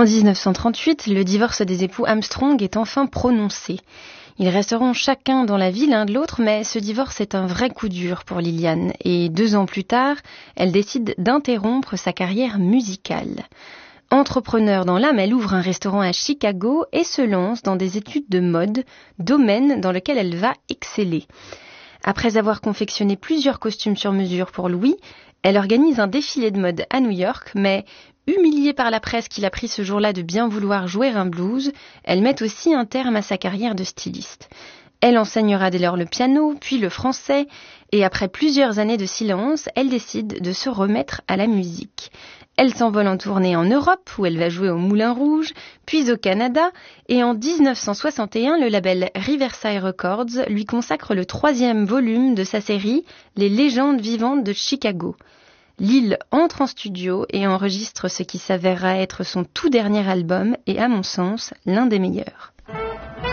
En 1938, le divorce des époux Armstrong est enfin prononcé. Ils resteront chacun dans la vie l'un de l'autre, mais ce divorce est un vrai coup dur pour Liliane, et 2 ans plus tard, elle décide d'interrompre sa carrière musicale. Entrepreneur dans l'âme, elle ouvre un restaurant à Chicago et se lance dans des études de mode, domaine dans lequel elle va exceller. Après avoir confectionné plusieurs costumes sur mesure pour Louis, elle organise un défilé de mode à New York, mais humiliée par la presse qui l'a pris ce jour-là de bien vouloir jouer un blues, elle met aussi un terme à sa carrière de styliste. Elle enseignera dès lors le piano, puis le français, et après plusieurs années de silence, elle décide de se remettre à la musique. Elle s'envole en tournée en Europe, où elle va jouer au Moulin Rouge, puis au Canada, et en 1961, le label Riverside Records lui consacre le 3e volume de sa série Les légendes vivantes de Chicago. Lil entre en studio et enregistre ce qui s'avérera être son tout dernier album et, à mon sens, l'un des meilleurs.